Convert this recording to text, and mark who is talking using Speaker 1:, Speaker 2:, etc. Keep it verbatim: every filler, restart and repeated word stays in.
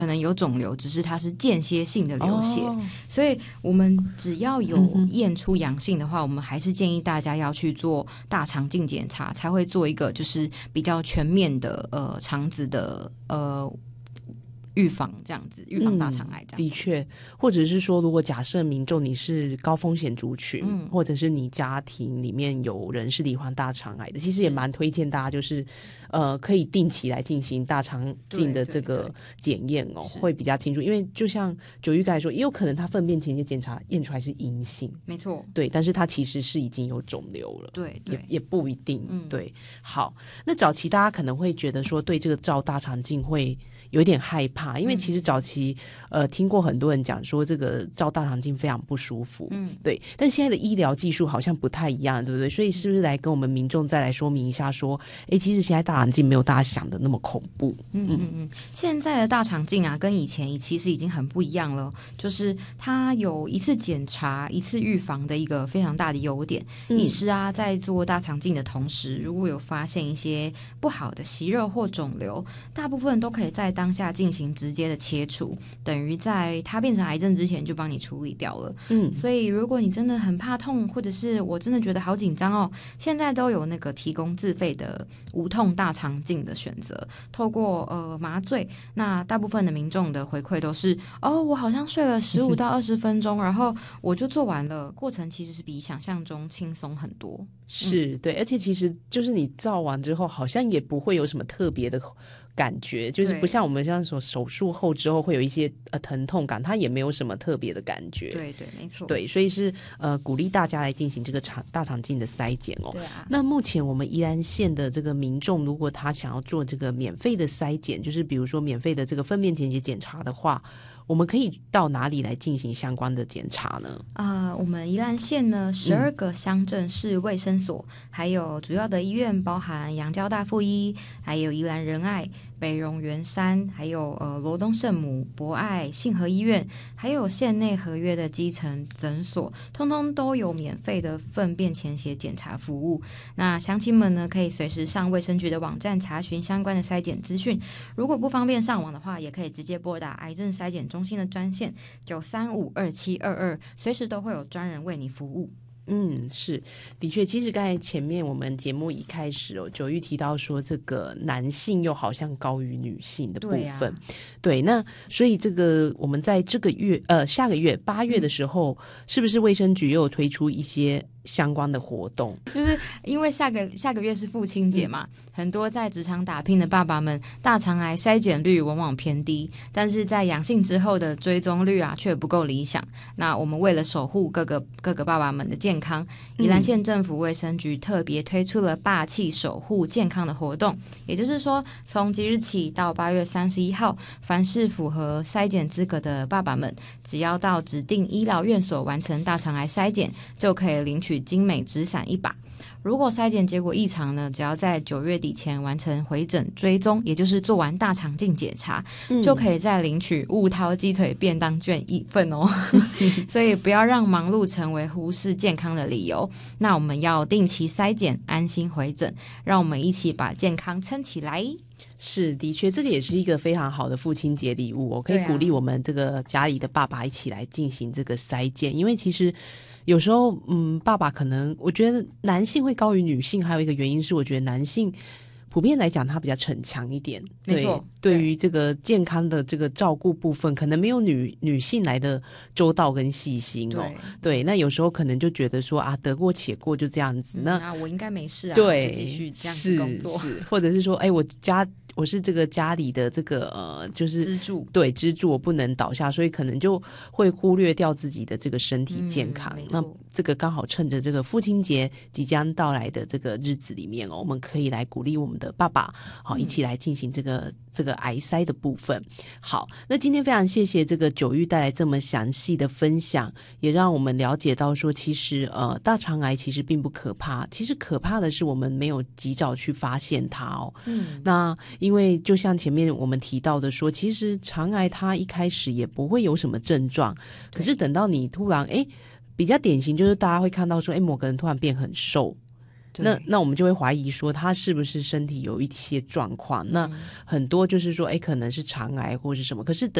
Speaker 1: 可能有肿瘤，只是它是间歇性的流血、
Speaker 2: 哦、
Speaker 1: 所以我们只要有验出阳性的话、嗯、我们还是建议大家要去做大肠镜检查，才会做一个就是比较全面的呃肠子的呃预防，这样子预防大肠癌这样、
Speaker 2: 嗯、的确，或者是说如果假设民众你是高风险族群、嗯、或者是你家庭里面有人是罹患大肠癌的，其实也蛮推荐大家就是呃可以定期来进行大肠镜的这个检验哦，会比较清楚。因为就像九玉刚才说，也有可能他粪便前些检查验出来是阴性，
Speaker 1: 没错，
Speaker 2: 对，但是他其实是已经有肿瘤了，
Speaker 1: 对对，
Speaker 2: 也也不一定、
Speaker 1: 嗯、
Speaker 2: 对。好，那早期大家可能会觉得说对这个照大肠镜会有一点害怕，因为其实早期、嗯、呃听过很多人讲说这个照大肠镜非常不舒服，嗯，对。但现在的医疗技术好像不太一样，对不对？所以是不是来跟我们民众再来说明一下说，哎，其实现在大肠镜没有大家想的那么恐怖。
Speaker 1: 嗯嗯嗯，现在的大肠镜啊，跟以前其实已经很不一样了，就是它有一次检查、一次预防的一个非常大的优点。嗯、医师啊，在做大肠镜的同时，如果有发现一些不好的息肉或肿瘤，大部分都可以在当下进行直接的切除，等于在它变成癌症之前就帮你处理掉了。嗯，所以如果你真的很怕痛，或者是我真的觉得好紧张哦，现在都有那个提供自费的无痛大肠镜的选择。透过呃麻醉，那大部分的民众的回馈都是哦，我好像睡了十五到二十分钟，然后我就做完了。过程其实是比想象中轻松很多。
Speaker 2: 是、嗯、对，而且其实就是你照完之后，好像也不会有什么特别的感觉，就是不像我们像说手术后之后会有一些呃疼痛感，它也没有什么特别的感觉。
Speaker 1: 对对，没错。
Speaker 2: 对，所以是呃鼓励大家来进行这个肠大肠镜的筛检哦。
Speaker 1: 对啊。
Speaker 2: 那目前我们宜兰县的这个民众，如果他想要做这个免费的筛检，就是比如说免费的这个粪便前血检查的话，我们可以到哪里来进行相关的检查呢？
Speaker 1: 啊、呃，我们宜兰县呢，十二个乡镇市卫生所、嗯，还有主要的医院，包含阳交大附医，还有宜兰仁爱、北荣圆山，还有呃罗东圣母、博爱、信和医院，还有县内合约的基层诊所，通通都有免费的粪便潜血检查服务。那乡亲们呢，可以随时上卫生局的网站查询相关的筛检资讯。如果不方便上网的话，也可以直接拨打癌症筛检中心的专线九三五二七二二，随时都会有专人为你服务。
Speaker 2: 嗯，是，的确，其实刚才前面我们节目一开始哦，九玉提到说这个男性又好像高于女性的部分，对、啊、对，那所以这个我们在这个月呃下个月八月的时候、嗯，是不是卫生局又有推出一些相关的活动？
Speaker 1: 就是因为下个下个月是父亲节嘛、嗯，很多在职场打拼的爸爸们，大肠癌筛检率往往偏低，但是在阳性之后的追踪率啊却不够理想。那我们为了守护各个各个爸爸们的健康，宜兰县政府卫生局特别推出了霸气守护健康的活动，也就是说，从即日起到八月三十一号，凡是符合筛检资格的爸爸们，只要到指定医疗院所完成大肠癌筛检，就可以领取精美纸伞一把。如果筛检结果异常呢，只要在九月底前完成回诊追踪，也就是做完大肠镜检查、嗯、就可以再领取雾涛鸡腿便当券一份哦所以不要让忙碌成为忽视健康的理由，那我们要定期筛检，安心回诊，让我们一起把健康撑起来。
Speaker 2: 是，的确这个也是一个非常好的父亲节礼物，我可以鼓励我们这个家里的爸爸一起来进行这个筛检，因为其实有时候嗯，爸爸可能我觉得男性会高于女性，还有一个原因是我觉得男性普遍来讲他比较逞强一点，
Speaker 1: 没错，
Speaker 2: 对于这个健康的这个照顾部分可能没有女女性来的周到跟细心哦。对，对，那有时候可能就觉得说啊得过且过就这样子，
Speaker 1: 嗯、
Speaker 2: 那
Speaker 1: 啊我应该没事啊，
Speaker 2: 对，
Speaker 1: 就继续这样子工作，
Speaker 2: 是是，或者是说哎我家我是这个家里的这个呃，就是
Speaker 1: 支柱，对
Speaker 2: 支柱，我不能倒下，所以可能就会忽略掉自己的这个身体健康。嗯、那这个刚好趁着这个父亲节即将到来的这个日子里面哦，我们可以来鼓励我们的爸爸，好、嗯、一起来进行这个这个癌筛的部分。好，那今天非常谢谢这个九玉带来这么详细的分享，也让我们了解到说，其实呃大肠癌其实并不可怕，其实可怕的是我们没有及早去发现它哦。嗯，那因为就像前面我们提到的说，其实肠癌它一开始也不会有什么症状，可是等到你突然诶比较典型就是大家会看到说诶某个人突然变很瘦， 那那我们就会怀疑说他是不是身体有一些状况，那很多就是说哎，可能是肠癌或是什么，可是